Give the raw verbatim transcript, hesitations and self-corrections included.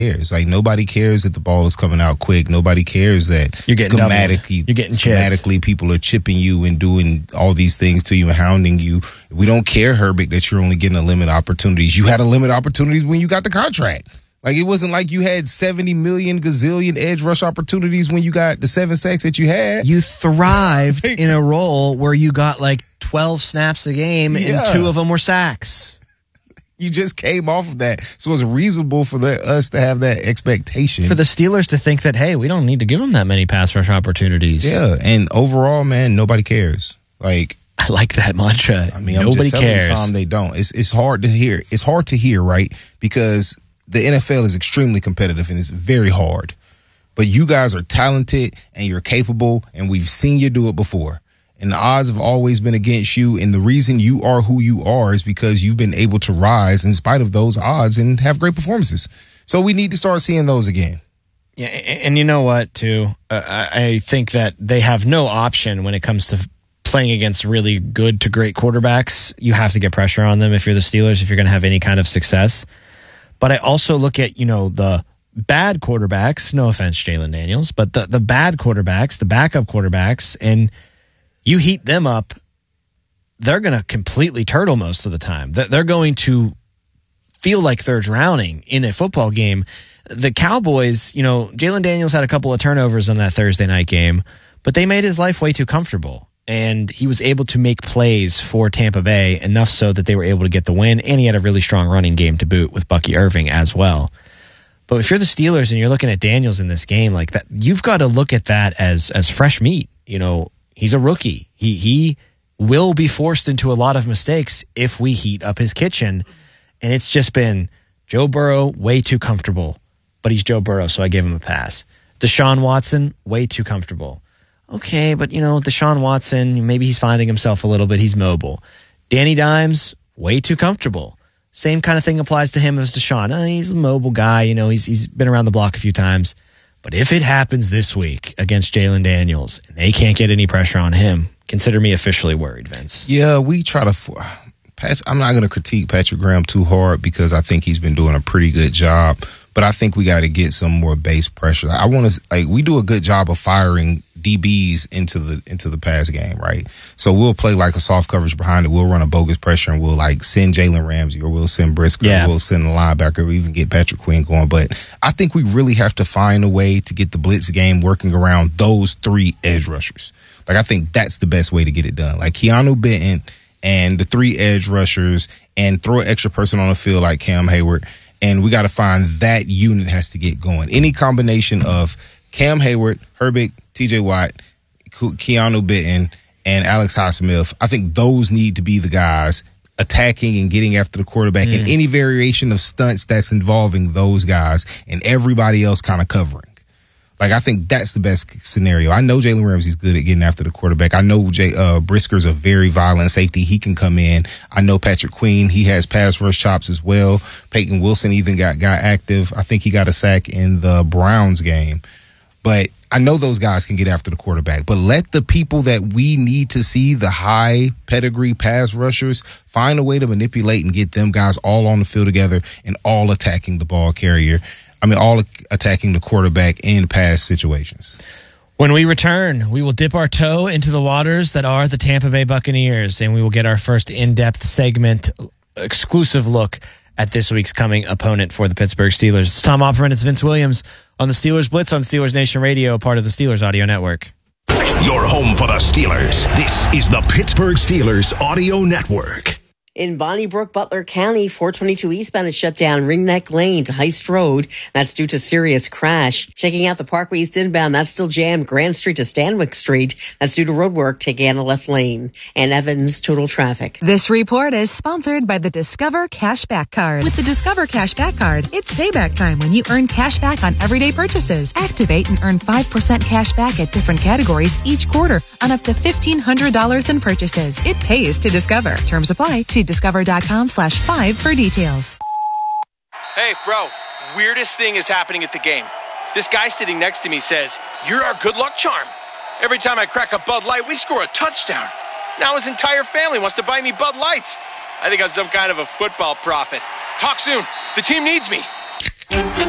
cares. Like, nobody cares that the ball is coming out quick. Nobody cares that You're getting schematically, You're getting schematically chipped. People are chipping you and doing all these things to you and hounding you. We don't care, Herbig, that you're only getting a limited opportunities. You had a limited opportunities when you got the contract. Like, it wasn't like you had seventy million gazillion edge rush opportunities when you got the seven sacks that you had. You thrived in a role where you got like twelve snaps a game Yeah. and two of them were sacks. You just came off of that. So it's reasonable for the, us to have that expectation. For the Steelers to think that, hey, we don't need to give them that many pass rush opportunities. Yeah, and overall, man, nobody cares. Like, I like that mantra. I mean, I'm nobody just telling cares. you, Tom, they don't. It's it's hard to hear. It's hard to hear, right? Because the N F L is extremely competitive and it's very hard. But you guys are talented and you're capable, and we've seen you do it before. And the odds have always been against you. And the reason you are who you are is because you've been able to rise in spite of those odds and have great performances. So we need to start seeing those again. Yeah, and you know what, too? Uh, I think that they have no option when it comes to playing against really good to great quarterbacks. You have to get pressure on them if you're the Steelers, if you're going to have any kind of success. But I also look at, you know, the bad quarterbacks, no offense, Jalen Daniels, but the, the bad quarterbacks, the backup quarterbacks, and you heat them up, they're going to completely turtle most of the time. They're going to feel like they're drowning in a football game. The Cowboys, you know, Jalen Daniels had a couple of turnovers on that Thursday night game, but they made his life way too comfortable. And he was able to make plays for Tampa Bay, enough so that they were able to get the win. And he had a really strong running game to boot with Bucky Irving as well. But if you're the Steelers and you're looking at Daniels in this game like that, you've got to look at that as as fresh meat. You know, he's a rookie. He he will be forced into a lot of mistakes if we heat up his kitchen. And it's just been Joe Burrow, way too comfortable. But he's Joe Burrow, so I give him a pass. Deshaun Watson, way too comfortable. Okay, but, you know, Deshaun Watson, maybe he's finding himself a little bit. He's mobile. Danny Dimes, way too comfortable. Same kind of thing applies to him as Deshaun. Uh, he's a mobile guy. You know, he's he's been around the block a few times. But if it happens this week against Jalen Daniels and they can't get any pressure on him, consider me officially worried, Vince. Yeah, we try to Pat, I'm not going to critique Patrick Graham too hard because I think he's been doing a pretty good job. But I think we got to get some more base pressure. I want to like we do a good job of firing D Bs into the into the pass game, right? So we'll play like a soft coverage behind it. We'll run a bogus pressure and we'll like send Jalen Ramsey or we'll send Brisker. Yeah. Or we'll send a linebacker or even get Patrick Quinn going. But I think we really have to find a way to get the blitz game working around those three edge rushers. Like, I think that's the best way to get it done. Like Keanu Benton and the three edge rushers, and throw an extra person on the field like Cam Hayward. And we got to find that unit has to get going. Any combination of Cam Hayward, Herbig, T J Watt, Keanu Benton, and Alex Highsmith, I think those need to be the guys attacking and getting after the quarterback, mm. and any variation of stunts that's involving those guys and everybody else kind of covering. Like, I think that's the best scenario. I know Jalen Ramsey's good at getting after the quarterback. I know Jay, uh, Brisker's a very violent safety. He can come in. I know Patrick Queen, he has pass rush chops as well. Peyton Wilson even got, got active. I think he got a sack in the Browns game. But I know those guys can get after the quarterback. But let the people that we need to see, the high pedigree pass rushers, find a way to manipulate and get them guys all on the field together and all attacking the ball carrier. I mean, all attacking the quarterback in pass situations. When we return, we will dip our toe into the waters that are the Tampa Bay Buccaneers, and we will get our first in-depth segment, exclusive look at this week's coming opponent for the Pittsburgh Steelers. It's Tom Opperman, it's Vince Williams on the Steelers Blitz on Steelers Nation Radio, part of the Steelers Audio Network. Your home for the Steelers. This is the Pittsburgh Steelers Audio Network. In Bonnybrook, Butler County, four twenty-two eastbound is shut down Ringneck Lane to Heist Road. That's due to serious crash. Checking out the Parkway East inbound, that's still jammed Grand Street to Stanwick Street. That's due to road work. Take Anna left lane. And Evans, total traffic. This report is sponsored by the Discover Cashback Card. With the Discover Cashback Card, it's payback time when you earn cash back on everyday purchases. Activate and earn five percent cash back at different categories each quarter on up to fifteen hundred dollars in purchases. It pays to Discover. Terms apply. See discover.com slash five for details. Hey, bro, weirdest thing is happening at the game. This guy sitting next to me says, "You're our good luck charm. Every time I crack a Bud Light, we score a touchdown. Now his entire family wants to buy me Bud Lights. I think I'm some kind of a football prophet. Talk soon. The team needs me."